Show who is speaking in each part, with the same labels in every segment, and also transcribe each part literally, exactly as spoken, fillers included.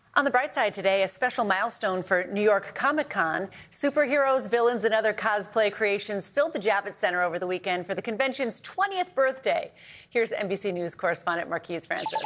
Speaker 1: On the bright side today, a special milestone for New York Comic Con. Superheroes, villains, and other cosplay creations filled the Javits Center over the weekend for the convention's twentieth birthday. Here's N B C News correspondent Marquise Francis.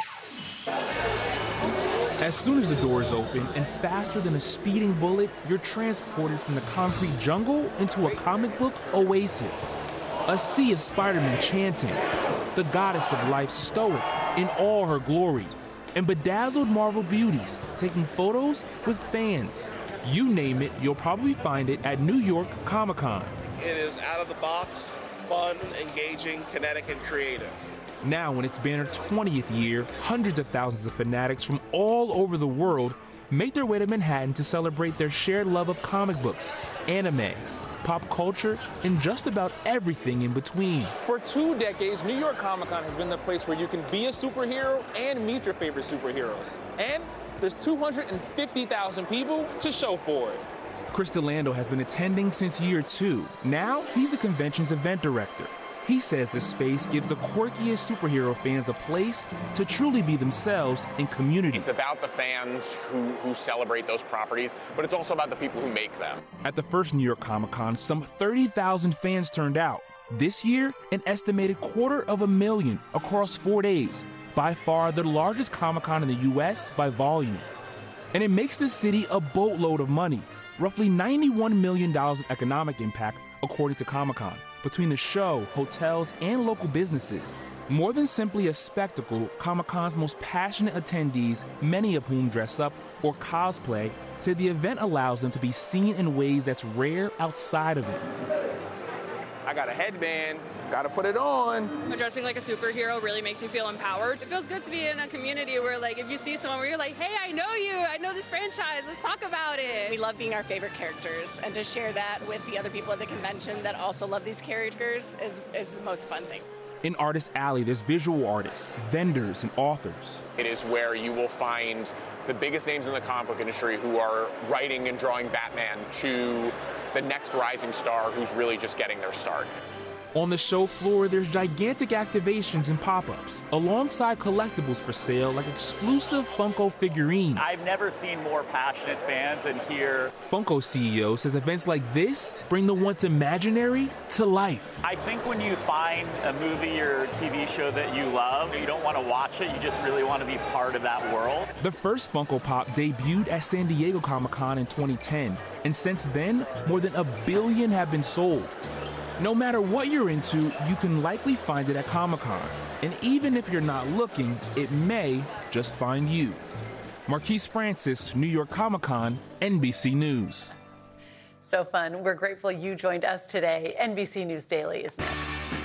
Speaker 2: As soon as the doors open, and faster than a speeding bullet, you're transported from the concrete jungle into a comic book oasis. A sea of Spider-Man chanting, the goddess of life stoic in all her glory, and bedazzled Marvel beauties taking photos with fans. You name it, you'll probably find it at New York Comic Con.
Speaker 3: It is out of the box, fun, engaging, kinetic, and creative.
Speaker 2: Now, in its banner twentieth year, hundreds of thousands of fanatics from all over the world make their way to Manhattan to celebrate their shared love of comic books, anime, pop culture, and just about everything in between.
Speaker 4: For two decades, New York Comic Con has been the place where you can be a superhero and meet your favorite superheroes. And there's two hundred fifty thousand people to show for it.
Speaker 2: Chris Delando has been attending since year two. Now, he's the convention's event director. He says the space gives the quirkiest superhero fans a place to truly be themselves in community.
Speaker 5: It's about the fans who, who celebrate those properties, but it's also about the people who make them.
Speaker 2: At the first New York Comic Con, some thirty thousand fans turned out. This year, an estimated quarter of a million across four days. By far the largest Comic Con in the U S by volume. And it makes the city a boatload of money, roughly ninety-one million dollars in economic impact, according to Comic Con, between the show, hotels, and local businesses. More than simply a spectacle, Comic Con's most passionate attendees, many of whom dress up or cosplay, say the event allows them to be seen in ways that's rare outside of it.
Speaker 4: I got a headband, gotta put it on.
Speaker 6: Dressing like a superhero really makes you feel empowered.
Speaker 7: It feels good to be in a community where, like, if you see someone where you're like, hey, I know you, I know this franchise, let's talk about it.
Speaker 8: We love being our favorite characters, and to share that with the other people at the convention that also love these characters is, is the most fun thing.
Speaker 2: In Artist Alley, there's visual artists, vendors, and authors.
Speaker 5: It is where you will find the biggest names in the comic book industry who are writing and drawing Batman to the next rising star who's really just getting their start.
Speaker 2: On the show floor, there's gigantic activations and pop-ups, alongside collectibles for sale like exclusive Funko figurines.
Speaker 9: I've never seen more passionate fans than here.
Speaker 2: Funko C E O says events like this bring the once imaginary to life.
Speaker 9: I think when you find a movie or T V show that you love, you don't want to watch it, you just really want to be part of that world.
Speaker 2: The first Funko Pop debuted at San Diego Comic-Con in twenty ten, and since then, more than a billion have been sold. No matter what you're into, you can likely find it at Comic-Con. And even if you're not looking, it may just find you. Marquise Francis, New York Comic Con, N B C News.
Speaker 1: So fun. We're grateful you joined us today. N B C News Daily is next.